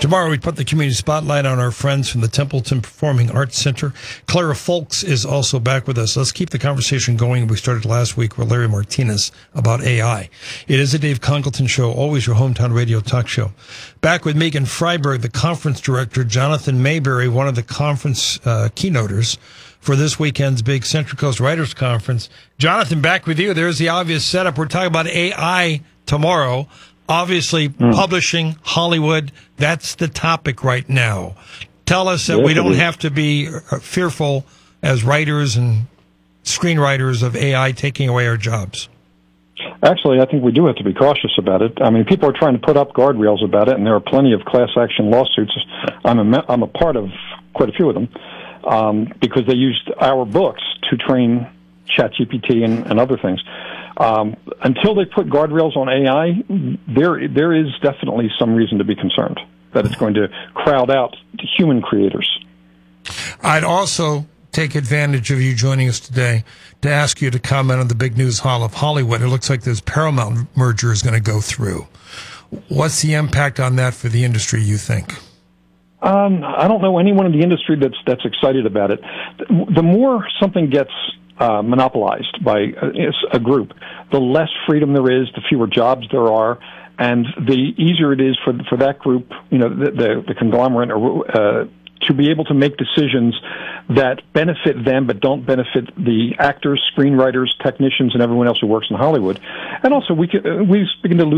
Tomorrow we put the community spotlight on our friends from the Templeton Performing Arts Center. Clara Folks is also back with us. Let's keep the conversation going. We started last week with Larry Martinez about AI. It is a Dave Congleton show, always your hometown radio talk show. Back with Megan Freiberg, the conference director, Jonathan Mayberry, one of the conference keynoters for this weekend's big Central Coast Writers Conference. Jonathan, back with you. There's the obvious setup. We're talking about AI tomorrow. Obviously, publishing, Hollywood, that's the topic right now. Tell us that we don't have to be fearful as writers and screenwriters of AI taking away our jobs. Actually, I think we do have to be cautious about it. I mean, people are trying to put up guardrails about it, and there are plenty of class action lawsuits. I'm a part of quite a few of them because they used our books to train ChatGPT and other things. Until they put guardrails on AI, there is definitely some reason to be concerned that it's going to crowd out human creators. I'd also take advantage of you joining us today to ask you to comment on the big news hall of Hollywood. It looks like this Paramount merger is going to go through. What's the impact on that for the industry, you think? I don't know anyone in the industry that's excited about it. The more something gets monopolized by a group, the less freedom there is, the fewer jobs there are, and the easier it is for that group, the conglomerate, to be able to make decisions that benefit them but don't benefit the actors, screenwriters, technicians, and everyone else who works in Hollywood. And also, we begin to lose